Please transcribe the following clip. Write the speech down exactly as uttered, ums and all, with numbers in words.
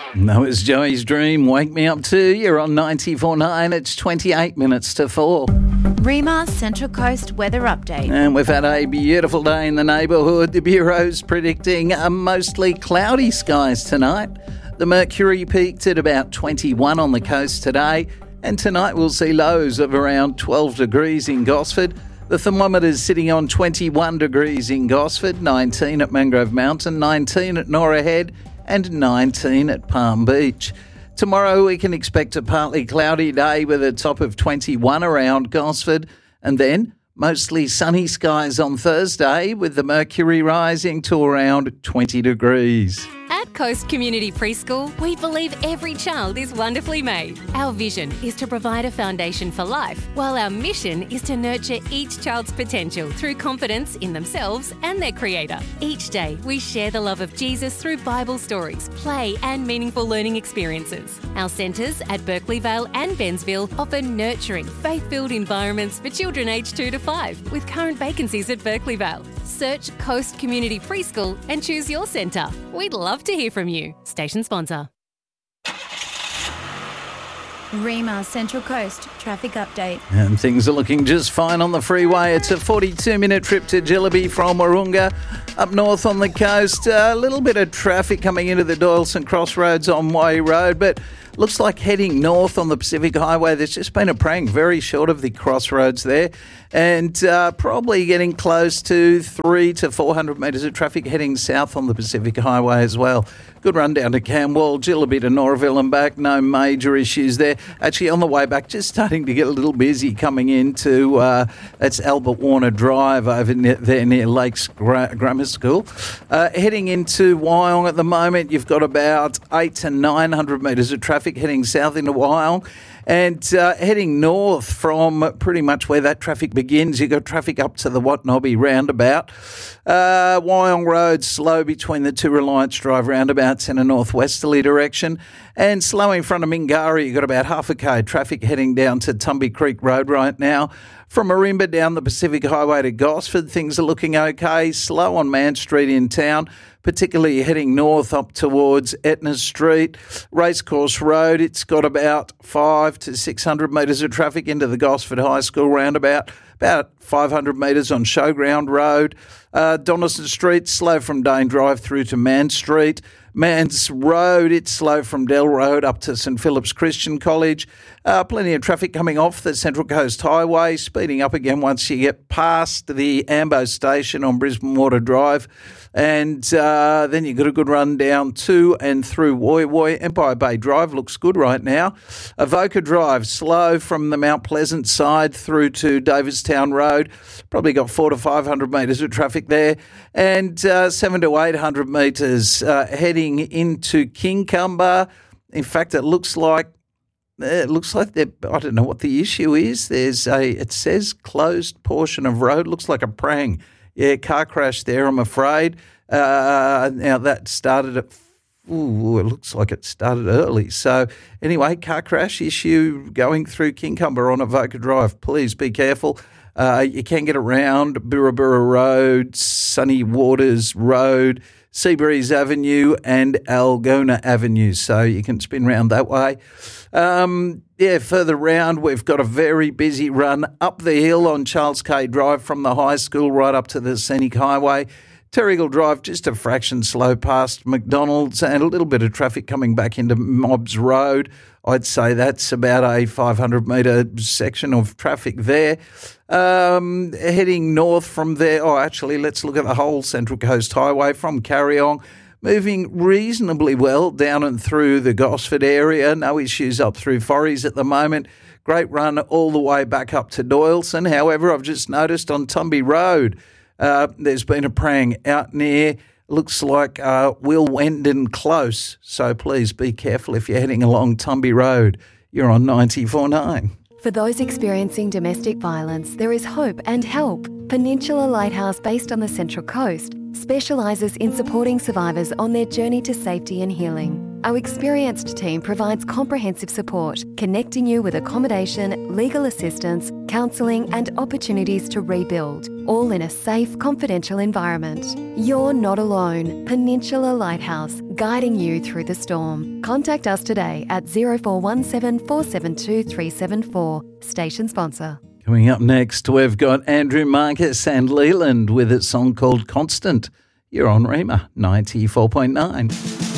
That was Joey's Dream. Wake me up too. You're on ninety-four point nine. It's twenty-eight minutes to four. REMA Central Coast weather update. And we've had a beautiful day in the neighbourhood. The Bureau's predicting a mostly cloudy skies tonight. The mercury peaked at about twenty-one on the coast today. And tonight we'll see lows of around twelve degrees in Gosford. The thermometer's sitting on twenty-one degrees in Gosford, nineteen at Mangrove Mountain, nineteen at Norah Head, and nineteen at Palm Beach. Tomorrow we can expect a partly cloudy day with a top of twenty-one around Gosford, and then mostly sunny skies on Thursday with the mercury rising to around twenty degrees. At Coast Community Preschool, we believe every child is wonderfully made. Our vision is to provide a foundation for life, while our mission is to nurture each child's potential through confidence in themselves and their Creator. Each day, we share the love of Jesus through Bible stories, play and meaningful learning experiences. Our centres at Berkeley Vale and Bensville offer nurturing, faith-filled environments for children aged two to five, with current vacancies at Berkeley Vale. Search Coast Community Preschool and choose your centre. We'd love to hear from you. Station sponsor. REMA Central Coast traffic update. And things are looking just fine on the freeway. It's a forty-two minute trip to Jillaby from Wahroonga. Up north on the coast, a little bit of traffic coming into the Doyleson Crossroads on Way Road, but looks like heading north on the Pacific Highway, there's just been a prang very short of the crossroads there, and uh, probably getting close to three to four hundred metres of traffic heading south on the Pacific Highway as well. Good run down to Camwell, Jillaby to Noraville and back, no major issues there. Actually, on the way back, just starting to get a little busy coming into, uh, it's Albert Warner Drive over near, there near Lakes Gra- Grammar School. Uh, heading into Wyong at the moment, you've got about eight to nine hundred metres of traffic heading south into Wyong. And uh, heading north from pretty much where that traffic begins, you've got traffic up to the Watnobby roundabout. Uh, Wyong Road slow between the two Reliance Drive roundabouts in a northwesterly direction. And slow in front of Mingari, you've got about half a k traffic heading down to Tumby Creek Road right now. From Marimba down the Pacific Highway to Gosford, things are looking okay. Slow on Man Street in town, particularly heading north up towards Etna Street. Racecourse Road, it's got about five to six hundred metres of traffic into the Gosford High School roundabout, about five hundred metres on Showground Road. Uh, Donaldson Street, slow from Dane Drive through to Man Street. Mans Road, it's slow from Dell Road up to St Philip's Christian College. Uh, plenty of traffic coming off the Central Coast Highway, speeding up again once you get past the Ambo station on Brisbane Water Drive. And uh, then you've got a good run down to and through Woy Woy. Empire Bay Drive looks good right now. Avoca Drive, slow from the Mount Pleasant side through to Davistown Road. Probably got four to five hundred metres of traffic there. And uh, seven to eight hundred metres uh, heading into Kincumber. In fact, it looks like It looks like they're, I don't know what the issue is. There's a, it says closed portion of road. Looks like a prang. Yeah, car crash there, I'm afraid. Uh, now, that started at, ooh, it looks like it started early. So, anyway, car crash issue going through Kincumber on Avoca Drive. Please be careful. Uh, you can get around Burrabura Road, Sunny Waters Road, Seabreeze Avenue and Algona Avenue, so you can spin round that way. Um, yeah, further round, we've got a very busy run up the hill on Charles K Drive from the high school right up to the Scenic Highway. Terrigal Drive, just a fraction slow past McDonald's and a little bit of traffic coming back into Mobbs Road. I'd say that's about a five hundred metre section of traffic there. Um, heading north from there, oh, actually, let's look at the whole Central Coast Highway from Carryong. Moving reasonably well down and through the Gosford area. No issues up through Forries at the moment. Great run all the way back up to Doyleson. However, I've just noticed on Tumby Road, uh, there's been a prang out near, looks like uh, Will Wendon Close. So please be careful if you're heading along Tumby Road. You're on ninety-four point nine. For those experiencing domestic violence, there is hope and help. Peninsula Lighthouse, based on the Central Coast, specialises in supporting survivors on their journey to safety and healing. Our experienced team provides comprehensive support, connecting you with accommodation, legal assistance, counselling and opportunities to rebuild, all in a safe, confidential environment. You're not alone. Peninsula Lighthouse, guiding you through the storm. Contact us today at zero four one seven four seven two three seven four. Station sponsor. Coming up next, we've got Andrew Marcus and Leland with a song called Constant. You're on Rima ninety-four point nine.